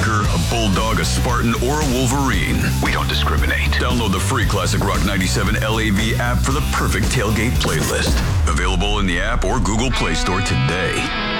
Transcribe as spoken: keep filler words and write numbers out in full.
biker, a bulldog, a Spartan, or a Wolverine. We don't discriminate. Download the free Classic Rock ninety-seven L A V app for the perfect tailgate playlist. Available in the app or Google Play Store today.